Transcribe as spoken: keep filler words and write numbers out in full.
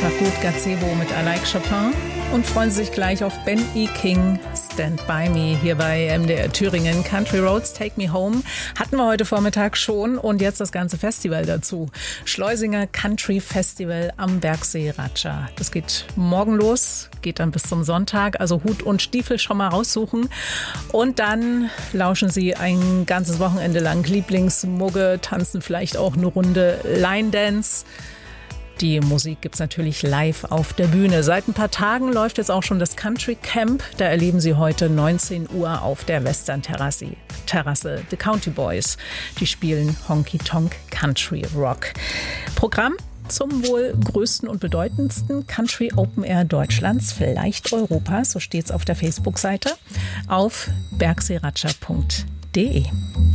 Sonntag gut Gazebo mit I Like Chopin und freuen Sie sich gleich auf Ben E. King, Stand By Me, hier bei M D R Thüringen. Country Roads, Take Me Home hatten wir heute Vormittag schon und jetzt das ganze Festival dazu. Schleusinger Country Festival am Bergsee Ratscha. Das geht morgen los, geht dann bis zum Sonntag, also Hut und Stiefel schon mal raussuchen und dann lauschen Sie ein ganzes Wochenende lang Lieblingsmugge, tanzen vielleicht auch eine Runde Line Dance. Die Musik gibt's natürlich live auf der Bühne. Seit ein paar Tagen läuft jetzt auch schon das Country Camp. Da erleben Sie heute neunzehn Uhr auf der Western Terrasse, Terrasse The County Boys. Die spielen Honky Tonk Country Rock. Programm zum wohl größten und bedeutendsten Country Open Air Deutschlands, vielleicht Europas, so steht's auf der Facebook-Seite, auf bergseeratscha punkt de.